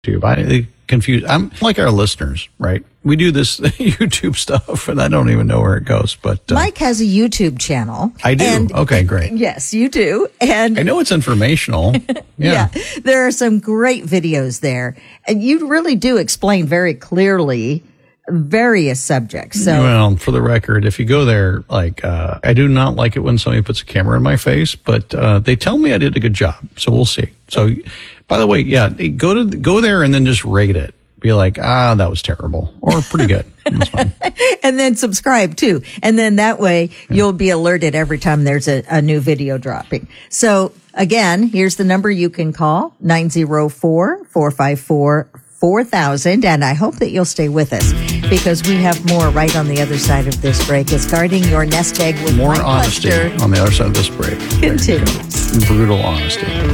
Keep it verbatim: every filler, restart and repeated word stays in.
YouTube. I confuse. I'm like our listeners, right? We do this YouTube stuff, and I don't even know where it goes. But uh, Mike has a YouTube channel. I do. And, okay, great. Yes, you do. And I know it's informational. Yeah. yeah, there are some great videos there, and you really do explain very clearly various subjects. So, well, for the record, if you go there, like uh, I do not like it when somebody puts a camera in my face, but uh, they tell me I did a good job, so we'll see. So, by the way, yeah, go to go there and then just rate it. Be like, ah, that was terrible, or pretty good. That's fine. And then subscribe too, and then that way yeah. you'll be alerted every time there's a, a new video dropping. So again, here's the number you can call: nine zero four, four five four, four thousand. And I hope that you'll stay with us, because we have more right on the other side of this break. It's Guarding Your Nest Egg with more Mike honesty Lester. On the other side of this break. Continues. Brutal honesty.